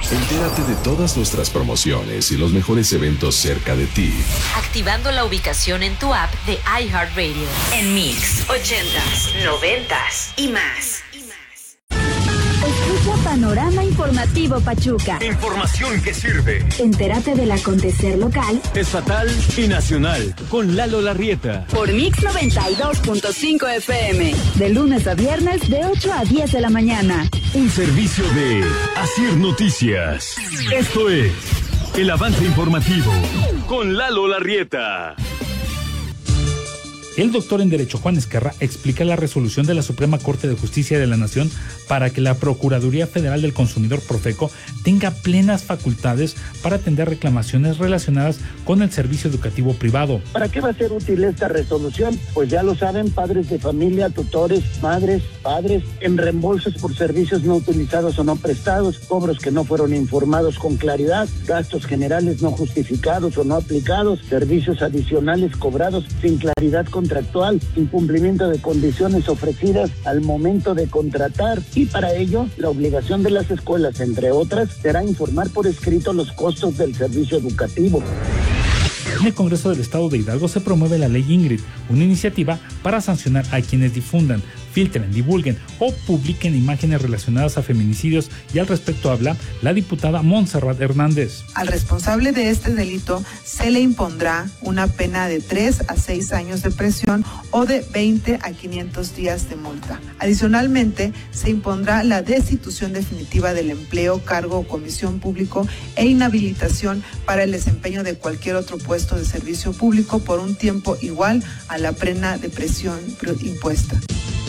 Entérate de todas nuestras promociones y los mejores eventos cerca de ti, activando la ubicación en tu app de iHeartRadio. En Mix, 80s, 90s y más. Escucha Panorama Informativo Pachuca. Información que sirve. Entérate del acontecer local, estatal y nacional. Con Lalo Larrieta. Por Mix 92.5 FM. De lunes a viernes de 8 a 10 de la mañana. Un servicio de Asir Noticias. Esto es el avance informativo con Lalo Larrieta. El doctor en Derecho Juan Esquerra explica la resolución de la Suprema Corte de Justicia de la Nación para que la Procuraduría Federal del Consumidor, Profeco, tenga plenas facultades para atender reclamaciones relacionadas con el servicio educativo privado. ¿Para qué va a ser útil esta resolución? Pues ya lo saben, padres de familia, tutores, madres, padres, en reembolsos por servicios no utilizados o no prestados, cobros que no fueron informados con claridad, gastos generales no justificados o no aplicados, servicios adicionales cobrados sin claridad contractual, incumplimiento de condiciones ofrecidas al momento de contratar, y para ello la obligación de las escuelas, entre otras, será informar por escrito los costos del servicio educativo. En el Congreso del Estado de Hidalgo se promueve la Ley Ingrid, una iniciativa para sancionar a quienes difundan, filtren, divulguen o publiquen imágenes relacionadas a feminicidios, y al respecto habla la diputada Montserrat Hernández. Al responsable de este delito se le impondrá una pena de 3 a 6 años de prisión o de 20 a 500 días de multa. Adicionalmente, se impondrá la destitución definitiva del empleo, cargo o comisión público e inhabilitación para el desempeño de cualquier otro puesto de servicio público por un tiempo igual a la pena de prisión impuesta.